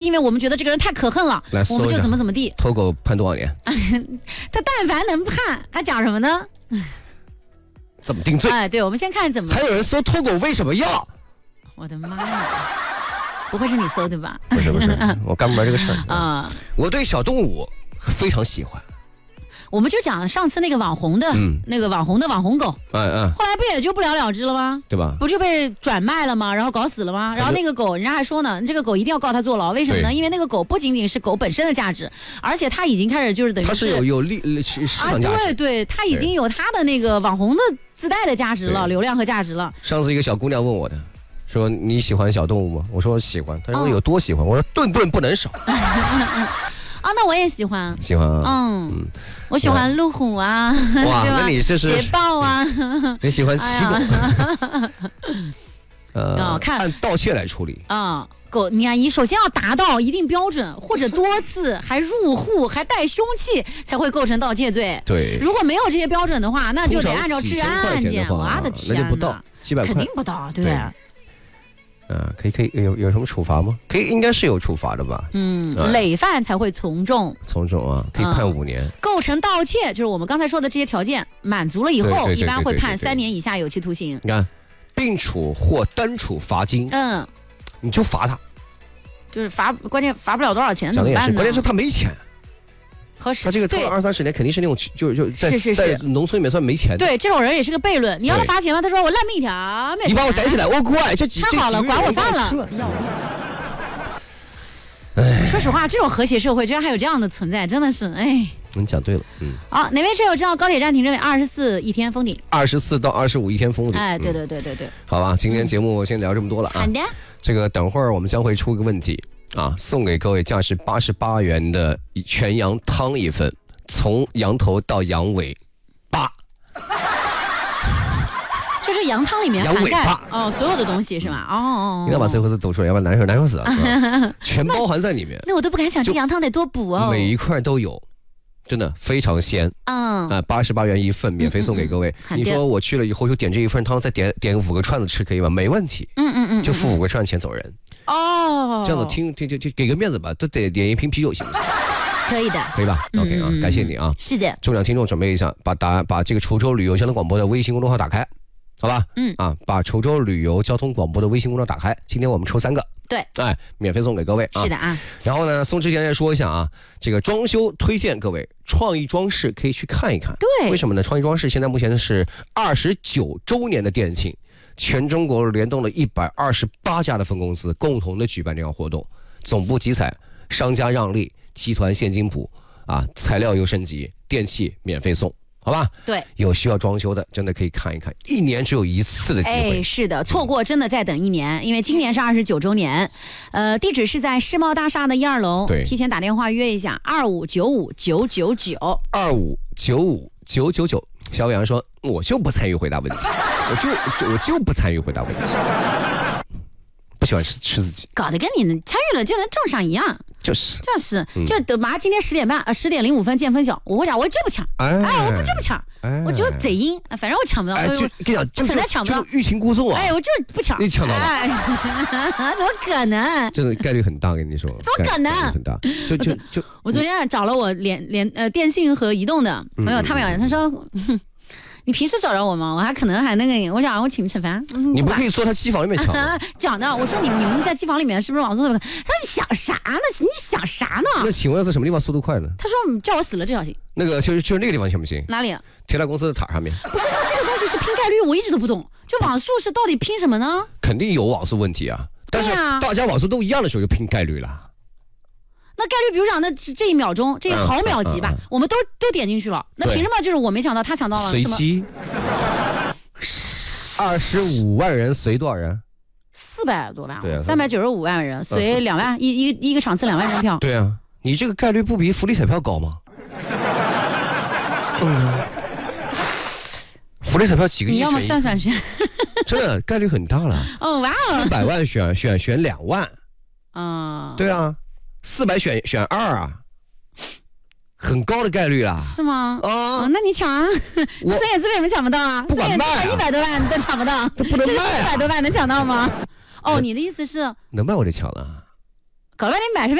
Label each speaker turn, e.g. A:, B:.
A: 因为我们觉得这个人太可恨了，我们就怎么地。
B: 偷狗判多少年？
A: 他但凡能判，还讲什么呢？
B: 怎么定罪？
A: 对，我们先看怎么。
B: 还有人搜偷狗为什么要？
A: 我的妈呀！不会是你搜的吧？
B: 不是，我干不完这个事儿啊。我对小动物非常喜欢。
A: 我们就讲上次那个网红的，那个网红狗，后来不也就不了了之了吗？
B: 对吧？
A: 不就被转卖了吗？然后搞死了吗？然后那个狗，人家还说呢，这个狗一定要告他坐牢，为什么呢？因为那个狗不仅仅是狗本身的价值，而且它已经开始就是等于是它
B: 是有市场价值，
A: 对，它已经有它的那个网红的自带的价值了，流量和价值了。
B: 上次一个小姑娘问我的，说你喜欢小动物吗？我说喜欢，她说有多喜欢？我说顿顿不能少。
A: 那我也喜欢，我喜欢路虎啊，
B: 哇，那你这是
A: 捷豹啊，
B: 你喜欢骑狗？看按盗窃来处理
A: 狗，你看，你首先要达到一定标准，或者多次还入户还带凶器，才会构成盗窃罪。
B: 对，
A: 如果没有这些标准的话，那就得按照治安案件。我的天哪，
B: 那就不到几百块，
A: 肯定不到，对。
B: 可以有什么处罚吗？应该是有处罚的吧？
A: 累犯才会从重
B: 啊，可以判5年。
A: 构成盗窃，就是我们刚才说的这些条件满足了以后，一般会判3年以下有期徒刑。
B: 你看，并处或单处罚金，你就罚他，
A: 就是罚，关键罚不了多少钱，怎么办呢？
B: 关键是他没钱。
A: 他
B: 这个偷了20-30年，肯定是那种就在农村里面算没钱的。
A: 对，这种人也是个悖论。你要他罚钱吗？他说我烂命一条，
B: 你把我逮起来，我乖，
A: 太好了，管我饭了。说实话，这种和谐社会居然还有这样的存在，真的是
B: 你讲对了，
A: 好，哪位车友知道高铁站停车位24一天封顶
B: ？24到25一天封顶。
A: 对。
B: 好吧，今天节目先聊这么多了啊。
A: 好的。
B: 这个等会儿我们将会出个问题。送给各位价值88元的全羊汤一份，从羊头到羊尾巴，
A: 就是羊汤里面涵盖所有的东西是吧？
B: 你要把最后字抖出来，要不然难受死啊！全包含在里面。
A: 那我都不敢想，这羊汤得多补哦。
B: 每一块都有，真的非常鲜。88元一份，免费送给各位。你说我去了以后就点这一份汤，再点5个串子吃可以吗？没问题。就付5个串钱走人。这样子听就给个面子吧，都得点一瓶啤酒行不行？可以吧 ？OK 啊，感谢你啊。
A: 是的。
B: 重量听众准备一下，把这个滁州旅游交通广播的微信公众号打开，好吧？把滁州旅游交通广播的微信公众号打开。今天我们抽3个。
A: 对，
B: 免费送给各位啊。
A: 是的啊。然
B: 后呢，送之前再说一下啊，这个装修推荐各位创意装饰可以去看一看。
A: 对，
B: 为什么呢？创意装饰现在目前是29周年的店庆。全中国联动了128家的分公司共同的举办这样活动，总部集采，商家让利，集团现金补材料又升级，电器免费送，好吧？
A: 对，
B: 有需要装修的真的可以看一看，1年只有1次的机会。
A: 是的，错过真的再等1年，因为今年是29周年。地址是在世贸大厦的1、2楼，
B: 对，
A: 提前打电话约一下
B: 25959999，25959999。小伟阳说：“我就不参与回答问题，我就不参与回答问题，不喜欢吃自己，
A: 搞得跟你参与了就能中上一样，
B: 就是
A: 就等马上今天10点半10点05分见分晓，我讲我就不抢，我就不抢，我就贼阴，反正我抢不到，
B: 跟你讲，就
A: 抢不到，
B: 欲擒故纵啊，
A: 我就不抢，
B: 你抢到了，
A: 怎么可能？
B: 真的概率很大，跟你说，
A: 怎么可能？
B: 很大，就
A: 我昨天找了我电信和移动的朋友，他说。你平时找着我吗？我可能还那个，我想我请你吃饭。
B: 你不可以坐他机房里面抢。
A: 讲的，我说你们在机房里面是不是网速特别快？他说你想啥呢？你想啥呢？
B: 那请问是什么地方速度快呢？
A: 他说叫我死了这条行。
B: 那个就是那个地方行不行？
A: 哪里？
B: 铁塔公司的塔上面。
A: 不是，那这个东西是拼概率，我一直都不懂。就网速是到底拼什么呢？
B: 肯定有网速问题啊，但是大家网速都一样的时候就拼概率了。
A: 那概率，比如讲，那这1秒钟，这毫秒级吧，我们都点进去了，那凭什么就是我没抢到，他抢到了？
B: 随机。25万人随多少人
A: ？400多万，
B: 对
A: ，395万人随2万，一个场次2万人票。
B: 对啊，你这个概率不比福利彩票高吗？福利彩票几个亿？
A: 你要么算算去，
B: 真的概率很大了。
A: 哇哦
B: ，400万选2万。对啊。400选2啊，很高的概率啦。
A: 是吗？那你抢啊！孙燕姿为什么抢不到啊？
B: 不管卖
A: 100多万都抢不到，
B: 这不能卖
A: 100多万能抢到吗？你的意思是
B: 能卖我就抢了。
A: 搞了半天买什么？